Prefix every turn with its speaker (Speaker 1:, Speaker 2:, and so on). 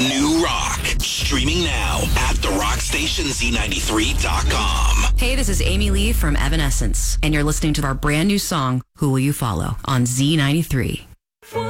Speaker 1: New rock. Streaming now at therockstationz93.com.
Speaker 2: Hey, this is Amy Lee from Evanescence, and you're listening to our brand new song, Who Will You Follow, on Z93.